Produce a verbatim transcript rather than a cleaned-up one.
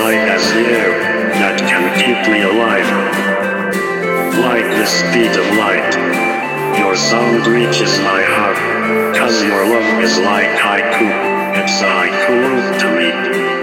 light as the air that can keep me alive. Like the speed of light, your sound reaches my heart, 'cause your love is like haiku, it's a haiku world to me.